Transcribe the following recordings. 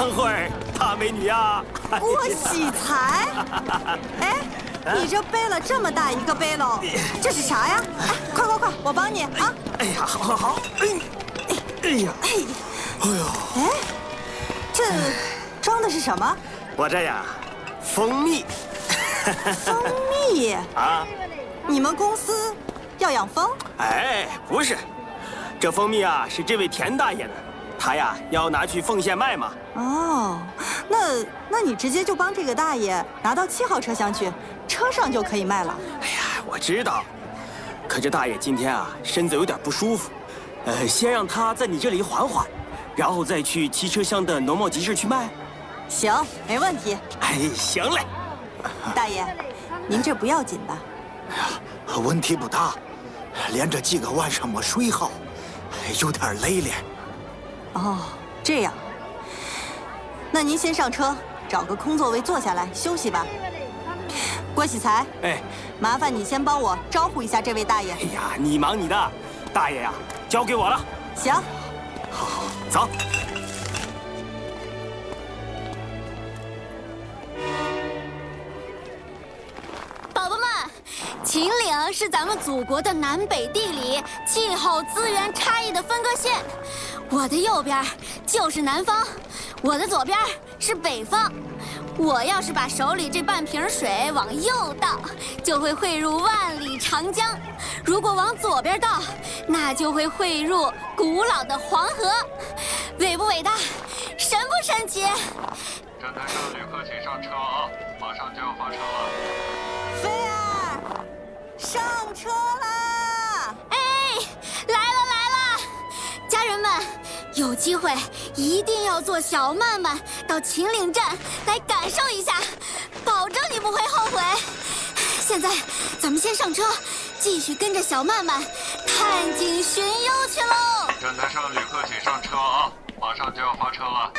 会儿，大美女呀！ 郭喜才，哎，你这背了这么大一个背篓，这是啥呀？哎，快，我帮你啊！ 哎呀，好，哎呀，哎呦， 哎，这装的是什么？ 我这呀，蜂蜜。 蜂蜜啊？ 你们公司要养蜂？ 哎，不是，这蜂蜜啊是这位田大爷的，他呀要拿去奉献卖嘛。 哦，那你直接就帮这个大爷拿到7号车厢去，车上就可以卖了。 哎呀，我知道，可这大爷今天啊身子有点不舒服，先让他在你这里缓缓，然后再去7车厢的农贸集市去卖。 行，没问题。 哎，行嘞。 大爷，您这不要紧吧？ 哎呀，问题不大，连着几个晚上没睡好，有点累了。 哦，这样。那您先上车，找个空座位坐下来休息吧。郭喜才， 哎， 麻烦你先帮我招呼一下这位大爷。 哎呀，你忙你的，大爷呀，交给我了。 行， 好，走。 秦岭是咱们祖国的南北地理、气候、资源差异的分割线，我的右边就是南方，我的左边是北方。我要是把手里这半瓶水往右倒，就会汇入万里长江；如果往左边倒，那就会汇入古老的黄河。伟不伟大？神不神奇？ 站台上的旅客请上车啊，马上就要发车了。 菲儿，上车啦！ 哎，来了！家人们，有机会一定要坐小慢慢到秦岭站来感受一下，保证你不会后悔。现在咱们先上车，继续跟着小慢慢探景寻幽去喽！ 站台上的旅客请上车啊，马上就要发车了。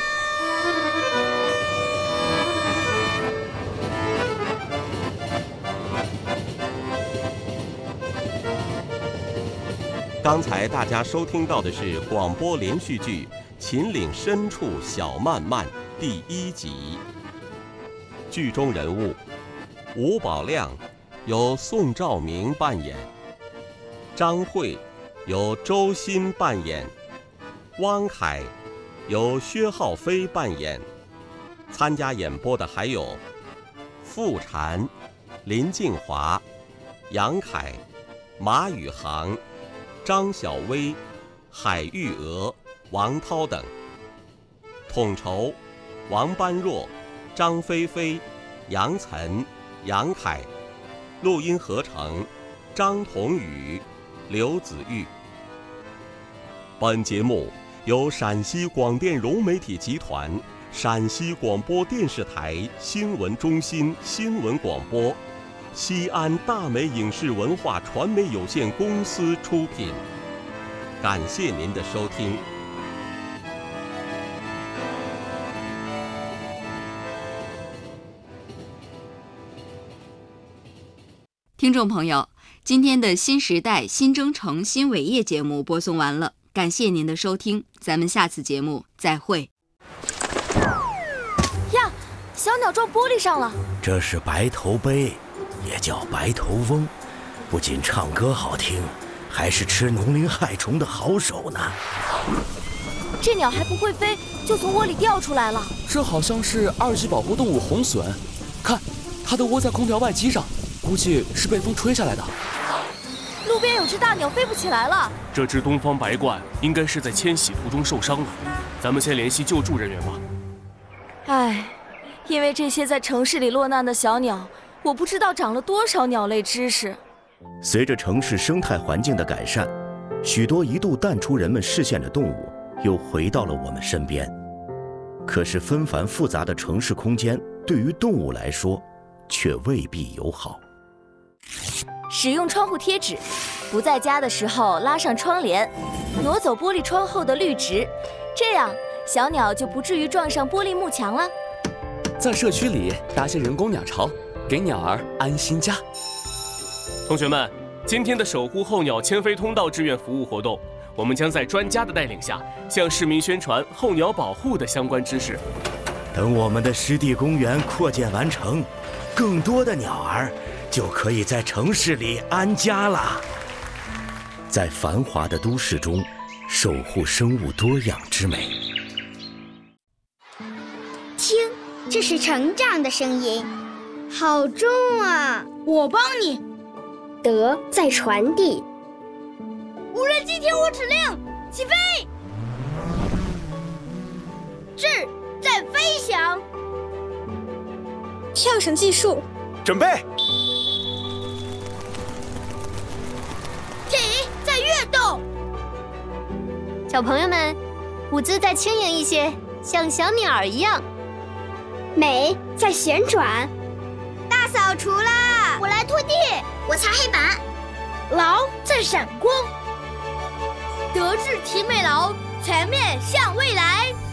刚才大家收听到的是广播连续剧《秦岭深处小漫漫》第1集。剧中人物吴宝亮由宋兆明扮演，张慧由周鑫扮演，汪凯由薛浩飞扮演。参加演播的还有傅婵、林静华、杨凯、马宇航、张小薇、海玉娥、王涛等。统筹王般若、张菲菲、杨岑、杨凯。录音合成张彤宇、刘子玉。本节目由陕西广电融媒体集团、陕西广播电视台新闻中心新闻广播、西安大美影视文化传媒有限公司出品。感谢您的收听。 听众朋友，今天的新时代新征程新伟业节目播送完了，感谢您的收听，咱们下次节目再会。 呀，小鸟撞玻璃上了。 这是白头鹎，也叫白头翁，不仅唱歌好听，还是吃农林害虫的好手呢。 这鸟还不会飞，就从窝里掉出来了。 这好像是2级保护动物红隼，看，它都窝在空调外机上，估计是被风吹下来的。 路边有只大鸟飞不起来了。 这只东方白鹳应该是在迁徙途中受伤了，咱们先联系救助人员吧。 唉，因为这些在城市里落难的小鸟，我不知道长了多少鸟类知识。 随着城市生态环境的改善，许多一度淡出人们视线的动物又回到了我们身边。可是纷繁复杂的城市空间对于动物来说却未必友好。 使用窗户贴纸，不在家的时候拉上窗帘，挪走玻璃窗后的绿植，这样小鸟就不至于撞上玻璃幕墙了。 在社区里搭些人工鸟巢，给鸟儿安心家。同学们，今天的守护候鸟迁飞通道志愿服务活动，我们将在专家的带领下，向市民宣传候鸟保护的相关知识。 等我们的湿地公园扩建完成，更多的鸟儿就可以在城市里安家了。在繁华的都市中，守护生物多样之美。 听，这是成长的声音，好重啊！ 我帮你。 德在传递。 无人机听我指令，起飞！智在飞翔。 跳绳计数， 准备。 体在跃动。 小朋友们，舞姿再轻盈一些，像小鸟儿一样。 美在旋转。 大扫除啦！ 我来拖地， 我擦黑板。劳在闪光。德智体美劳，全面向未来。